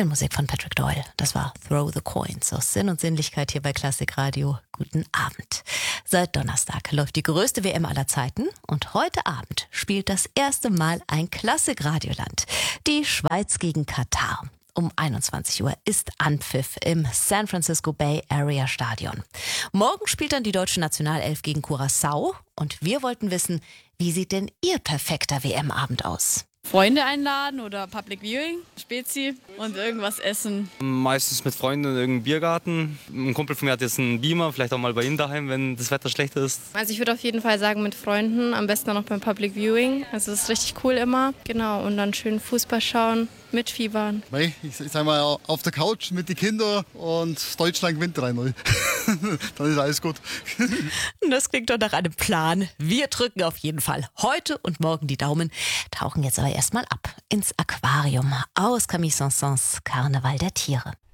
Filmmusik von Patrick Doyle. Das war Throw the Coins aus Sinn und Sinnlichkeit hier bei Klassikradio. Guten Abend. Seit Donnerstag läuft die größte WM aller Zeiten und heute Abend spielt das erste Mal ein Klassikradioland. Die Schweiz gegen Katar. Um 21 Uhr ist Anpfiff im San Francisco Bay Area Stadion. Morgen spielt dann die deutsche Nationalelf gegen Curaçao. Und wir wollten wissen, wie sieht denn Ihr perfekter WM-Abend aus? Freunde einladen oder Public Viewing, Spezi und irgendwas essen. Meistens mit Freunden in irgendeinem Biergarten. Ein Kumpel von mir hat jetzt einen Beamer, vielleicht auch mal bei ihm daheim, wenn das Wetter schlecht ist. Also ich würde auf jeden Fall sagen mit Freunden, am besten auch noch beim Public Viewing. Also das ist richtig cool immer. Genau, und dann schön Fußball schauen, mitfiebern. Ich sag mal auf der Couch mit den Kindern und Deutschland gewinnt 3-0. Dann ist alles gut. Das klingt doch nach einem Plan. Wir drücken auf jeden Fall heute und morgen die Daumen, tauchen jetzt aber erstmal ab ins Aquarium aus Camille Saint-Saëns Karneval der Tiere.